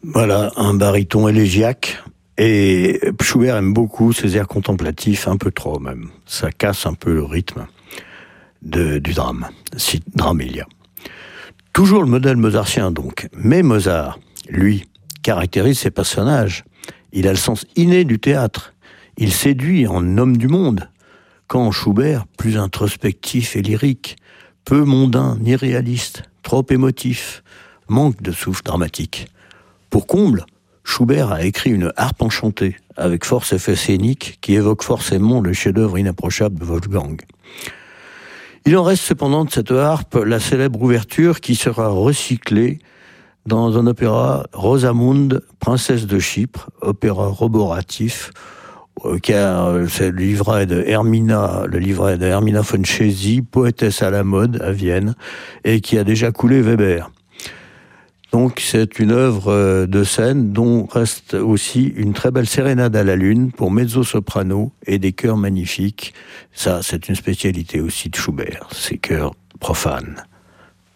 Voilà, un baryton élégiaque. Et Schubert aime beaucoup ces airs contemplatifs, un peu trop même. Ça casse un peu le rythme du drame, si drame il y a. Toujours le modèle mozartien donc, mais Mozart, lui, caractérise ses personnages. Il a le sens inné du théâtre. Il séduit en homme du monde. Quand Schubert, plus introspectif et lyrique, peu mondain ni réaliste, trop émotif, manque de souffle dramatique. Pour comble, Schubert a écrit une harpe enchantée, avec force effet scénique, qui évoque forcément le chef-d'œuvre inapprochable de Wolfgang. Il en reste cependant de cette harpe la célèbre ouverture qui sera recyclée dans un opéra Rosamunde, princesse de Chypre, opéra roboratif, c'est le livret de Hermina von Chesy, poétesse à la mode à Vienne, et qui a déjà coulé Weber. Donc c'est une œuvre de scène dont reste aussi une très belle sérénade à la lune pour mezzo-soprano et des chœurs magnifiques. Ça, c'est une spécialité aussi de Schubert, ces chœurs profanes.